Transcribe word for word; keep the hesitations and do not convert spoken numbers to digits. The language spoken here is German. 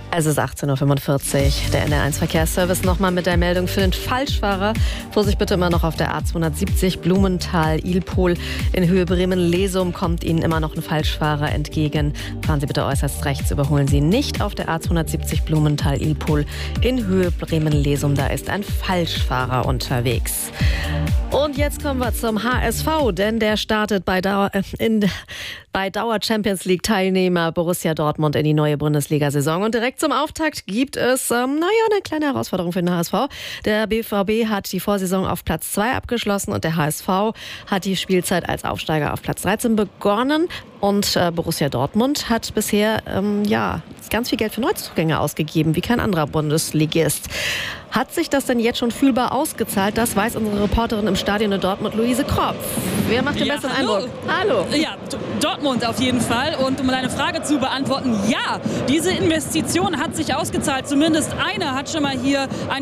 Es ist achtzehn Uhr fünfundvierzig. Der N R eins Verkehrsservice nochmal mit der Meldung für den Falschfahrer. Vorsicht bitte immer noch auf der A zweihundertsiebzig Blumenthal-Ilpol. In Höhe Bremen-Lesum kommt Ihnen immer noch ein Falschfahrer entgegen. Fahren Sie bitte äußerst rechts, überholen Sie nicht auf der A zweihundertsiebzig Blumenthal-Ilpol. In Höhe Bremen-Lesum, da ist ein Falschfahrer unterwegs. Und jetzt kommen wir zum H S V, denn der startet bei Dauer, äh, in, bei Dauer-Champions-League-Teilnehmer Borussia Dortmund in die neue Bundesliga-Saison. Und direkt zum Auftakt gibt es, ähm, naja, eine kleine Herausforderung für den H S V. Der B V B hat die Vorsaison auf Platz zwei abgeschlossen und der H S V hat die Spielzeit als Aufsteiger auf Platz dreizehn begonnen. Und äh, Borussia Dortmund hat bisher ähm, ja, ganz viel Geld für Neuzugänge ausgegeben, wie kein anderer Bundesligist. Hat sich das denn jetzt schon fühlbar ausgezahlt? Das weiß unsere Reporterin im Stadion in Dortmund, Luise Kropf. Wer macht den ja, besten hallo. Eindruck? Hallo. Ja, Dortmund auf jeden Fall. Und um deine Frage zu beantworten, ja, diese Investition hat sich ausgezahlt. Zumindest einer hat schon mal hier ein